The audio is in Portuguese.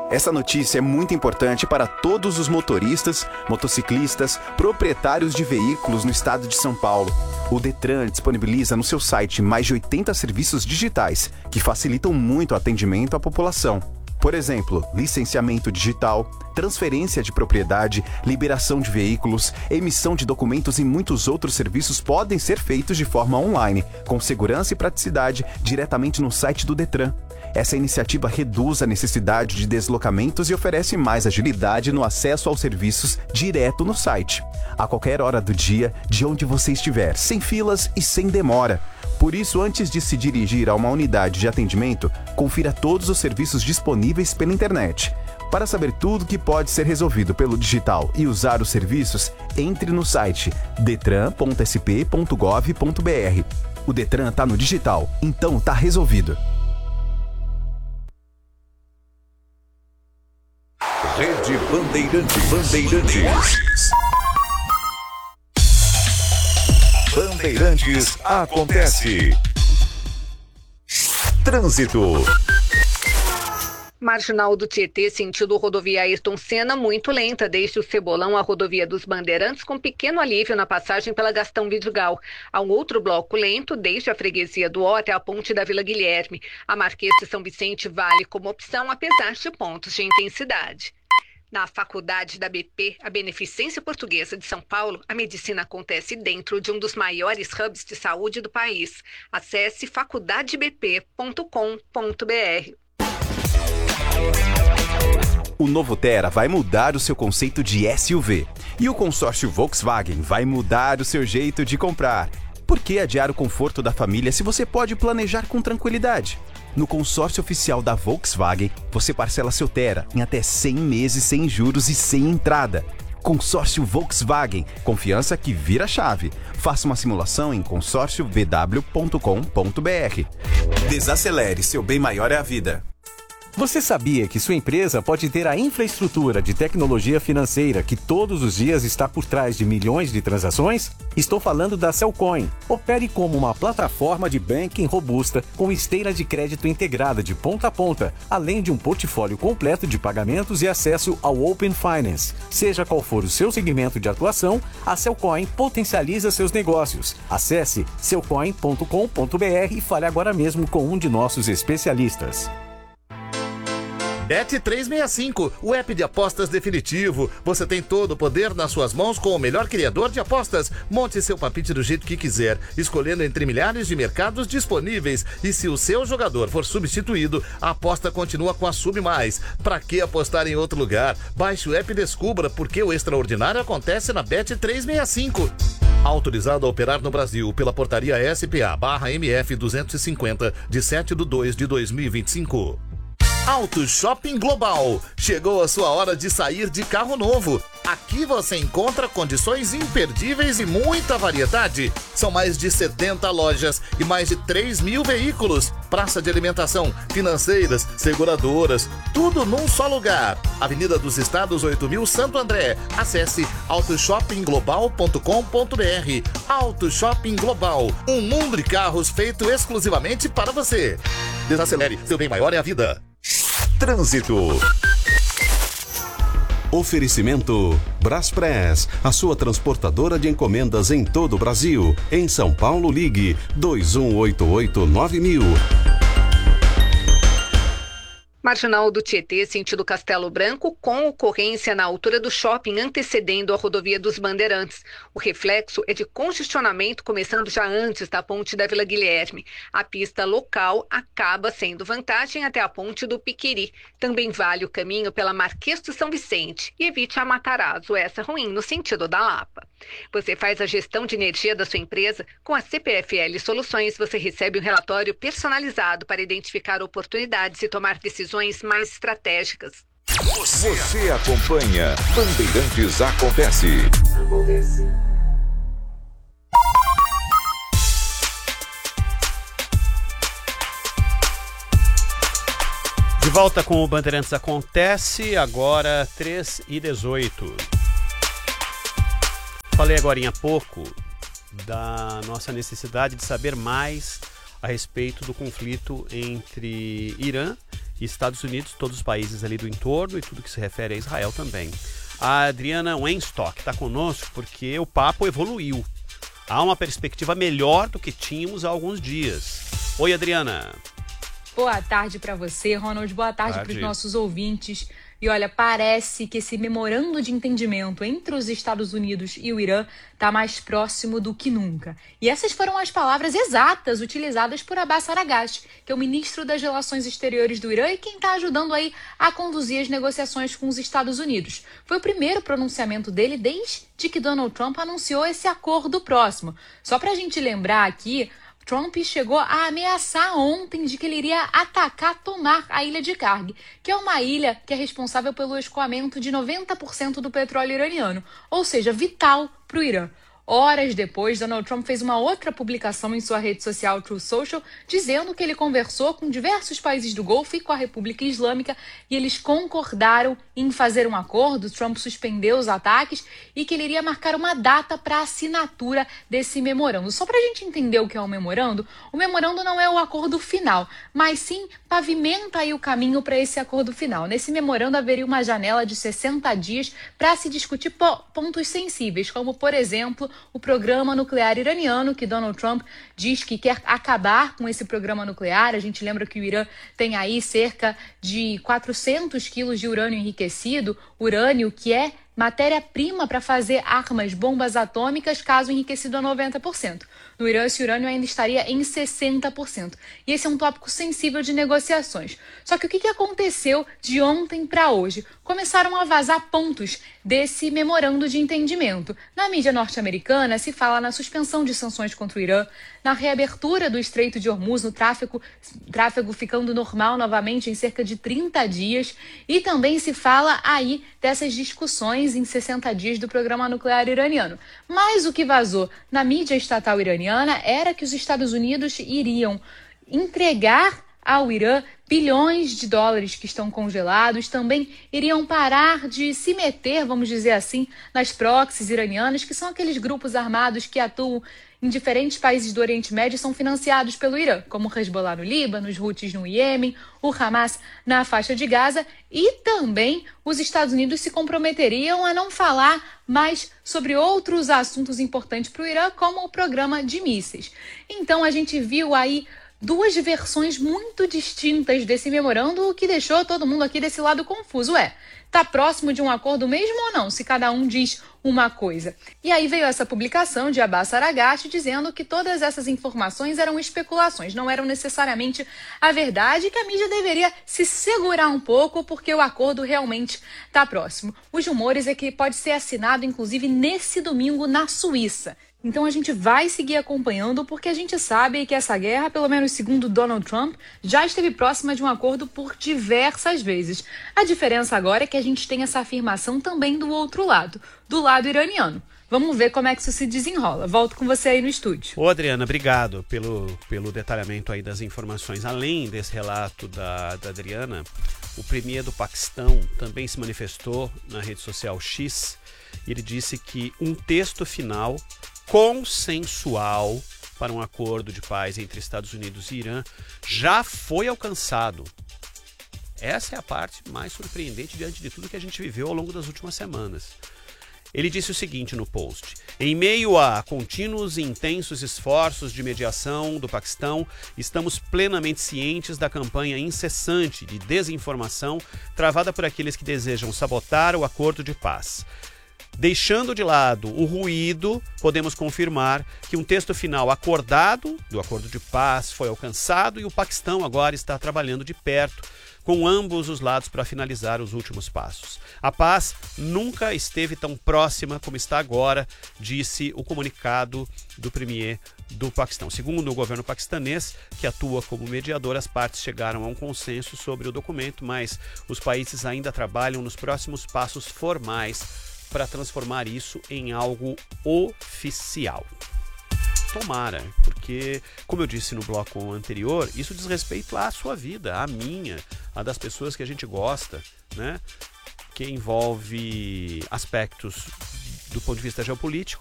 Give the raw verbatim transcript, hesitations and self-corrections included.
Essa notícia é muito importante para todos os motoristas, motociclistas, proprietários de veículos no estado de São Paulo. O Detran disponibiliza no seu site mais de oitenta serviços digitais que facilitam muito o atendimento à população. Por exemplo, licenciamento digital, transferência de propriedade, liberação de veículos, emissão de documentos e muitos outros serviços podem ser feitos de forma online, com segurança e praticidade, diretamente no site do Detran. Essa iniciativa reduz a necessidade de deslocamentos e oferece mais agilidade no acesso aos serviços direto no site, a qualquer hora do dia, de onde você estiver, sem filas e sem demora. Por isso, antes de se dirigir a uma unidade de atendimento, confira todos os serviços disponíveis pela internet. Para saber tudo que pode ser resolvido pelo digital e usar os serviços, entre no site detran ponto s p ponto gov ponto b r. O Detran está no digital, então está resolvido. Rede Bandeirantes. Bandeirantes. Bandeirantes acontece. Trânsito. Marginal do Tietê, sentido rodovia Ayrton Senna, muito lenta, desde o Cebolão à rodovia dos Bandeirantes, com pequeno alívio na passagem pela Gastão Vidigal. Há um outro bloco lento, desde a freguesia do Ó até a ponte da Vila Guilherme. A Marquês de São Vicente vale como opção, apesar de pontos de intensidade. Na Faculdade da B P, a Beneficência Portuguesa de São Paulo, a medicina acontece dentro de um dos maiores hubs de saúde do país. Acesse faculdade b p ponto com ponto b r. O novo Tera vai mudar o seu conceito de S U V. E o consórcio Volkswagen vai mudar o seu jeito de comprar. Por que adiar o conforto da família se você pode planejar com tranquilidade? No consórcio oficial da Volkswagen, você parcela seu Tera em até cem meses sem juros e sem entrada. Consórcio Volkswagen, confiança que vira chave. Faça uma simulação em consórcio v w ponto com ponto b r. Desacelere, seu bem maior é a vida. Você sabia que sua empresa pode ter a infraestrutura de tecnologia financeira que todos os dias está por trás de milhões de transações? Estou falando da Cellcoin. Opere como uma plataforma de banking robusta com esteira de crédito integrada de ponta a ponta, além de um portfólio completo de pagamentos e acesso ao Open Finance. Seja qual for o seu segmento de atuação, a Cellcoin potencializa seus negócios. Acesse cellcoin ponto com ponto b r e fale agora mesmo com um de nossos especialistas. Bet trezentos e sessenta e cinco, o app de apostas definitivo. Você tem todo o poder nas suas mãos com o melhor criador de apostas. Monte seu palpite do jeito que quiser, escolhendo entre milhares de mercados disponíveis. E se o seu jogador for substituído, a aposta continua com a Sub Mais. Pra que apostar em outro lugar? Baixe o app e descubra porque o extraordinário acontece na Bet trezentos e sessenta e cinco. Autorizado a operar no Brasil pela portaria S P A barra M F duzentos e cinquenta, de sete de dois de dois mil e vinte e cinco. Auto Shopping Global. Chegou a sua hora de sair de carro novo. Aqui você encontra condições imperdíveis e muita variedade. São mais de setenta lojas e mais de três mil veículos. Praça de alimentação, financeiras, seguradoras, tudo num só lugar. Avenida dos Estados oito mil, Santo André. Acesse auto shopping global ponto com ponto b r. Auto Shopping Global. Um mundo de carros feito exclusivamente para você. Desacelere, seu bem maior é a vida. Trânsito. Oferecimento Braspress, a sua transportadora de encomendas em todo o Brasil. Em São Paulo, ligue dois um oito oito nove mil. Marginal do Tietê, sentido Castelo Branco, com ocorrência na altura do shopping antecedendo a rodovia dos Bandeirantes. O reflexo é de congestionamento começando já antes da ponte da Vila Guilherme. A pista local acaba sendo vantagem até a ponte do Piqueri. Também vale o caminho pela Marquês de São Vicente e evite a Matarazzo, essa ruim no sentido da Lapa. Você faz a gestão de energia da sua empresa? Com a C P F L Soluções, você recebe um relatório personalizado para identificar oportunidades e tomar decisões mais estratégicas. Você, Você acompanha Bandeirantes Acontece. Acontece. De volta com o Bandeirantes Acontece, agora três e dezoito. Falei agora há pouco da nossa necessidade de saber mais a respeito do conflito entre Irã e Estados Unidos, todos os países ali do entorno e tudo que se refere a Israel também. A Adriana Wenstock está conosco porque o papo evoluiu. Há uma perspectiva melhor do que tínhamos há alguns dias. Oi, Adriana. Boa tarde para você, Ronald. Boa tarde, tarde. para os nossos ouvintes. E olha, parece que esse memorando de entendimento entre os Estados Unidos e o Irã está mais próximo do que nunca. E essas foram as palavras exatas utilizadas por Abbas Araghchi, que é o ministro das Relações Exteriores do Irã e quem está ajudando aí a conduzir as negociações com os Estados Unidos. Foi o primeiro pronunciamento dele desde que Donald Trump anunciou esse acordo próximo. Só para a gente lembrar aqui, Trump chegou a ameaçar ontem de que ele iria atacar, tomar a ilha de Karg, que é uma ilha que é responsável pelo escoamento de noventa por cento do petróleo iraniano, ou seja, vital para o Irã. Horas depois, Donald Trump fez uma outra publicação em sua rede social Truth Social, dizendo que ele conversou com diversos países do Golfo e com a República Islâmica e eles concordaram em fazer um acordo. Trump suspendeu os ataques e que ele iria marcar uma data para a assinatura desse memorando. Só para a gente entender o que é um memorando, o memorando não é o acordo final, mas sim pavimenta aí o caminho para esse acordo final. Nesse memorando haveria uma janela de sessenta dias para se discutir pontos sensíveis, como, por exemplo, o programa nuclear iraniano, que Donald Trump diz que quer acabar com esse programa nuclear. A gente lembra que o Irã tem aí cerca de quatrocentos quilos de urânio enriquecido, urânio que é matéria-prima para fazer armas, bombas atômicas, caso enriquecido a noventa por cento. No Irã, esse urânio ainda estaria em sessenta por cento. E esse é um tópico sensível de negociações. Só que o que aconteceu de ontem para hoje? Começaram a vazar pontos desse memorando de entendimento. Na mídia norte-americana se fala na suspensão de sanções contra o Irã, na reabertura do Estreito de Hormuz, no tráfego, tráfego ficando normal novamente em cerca de trinta dias, e também se fala aí dessas discussões em sessenta dias do programa nuclear iraniano. Mas o que vazou na mídia estatal iraniana era que os Estados Unidos iriam entregar ao Irã bilhões de dólares que estão congelados, também iriam parar de se meter, vamos dizer assim, nas proxies iranianas, que são aqueles grupos armados que atuam em diferentes países do Oriente Médio e são financiados pelo Irã, como o Hezbollah no Líbano, os Houthis no Iêmen, o Hamas na faixa de Gaza, e também os Estados Unidos se comprometeriam a não falar mais sobre outros assuntos importantes para o Irã, como o programa de mísseis. Então a gente viu aí duas versões muito distintas desse memorando, o que deixou todo mundo aqui desse lado confuso. Ué, tá próximo de um acordo mesmo ou não, se cada um diz uma coisa? E aí veio essa publicação de Abbas Araghchi dizendo que todas essas informações eram especulações, não eram necessariamente a verdade, e que a mídia deveria se segurar um pouco porque o acordo realmente está próximo. Os rumores é que pode ser assinado, inclusive, nesse domingo na Suíça. Então a gente vai seguir acompanhando porque a gente sabe que essa guerra, pelo menos segundo Donald Trump, já esteve próxima de um acordo por diversas vezes. A diferença agora é que a gente tem essa afirmação também do outro lado, do lado iraniano. Vamos ver como é que isso se desenrola. Volto com você aí no estúdio. Ô Adriana, obrigado pelo, pelo detalhamento aí das informações. Além desse relato da, da Adriana, o premier do Paquistão também se manifestou na rede social X. E ele disse que um texto final consensual para um acordo de paz entre Estados Unidos e Irã já foi alcançado. Essa é a parte mais surpreendente diante de tudo que a gente viveu ao longo das últimas semanas. Ele disse o seguinte no post: em meio a contínuos e intensos esforços de mediação do Paquistão, estamos plenamente cientes da campanha incessante de desinformação travada por aqueles que desejam sabotar o acordo de paz. Deixando de lado o ruído, podemos confirmar que um texto final acordado do acordo de paz foi alcançado e o Paquistão agora está trabalhando de perto com ambos os lados para finalizar os últimos passos. A paz nunca esteve tão próxima como está agora, disse o comunicado do premier do Paquistão. Segundo o governo paquistanês, que atua como mediador, as partes chegaram a um consenso sobre o documento, mas os países ainda trabalham nos próximos passos formais para transformar isso em algo oficial. Tomara, porque, como eu disse no bloco anterior, isso diz respeito à sua vida, à minha, à das pessoas que a gente gosta, né? Que envolve aspectos do ponto de vista geopolítico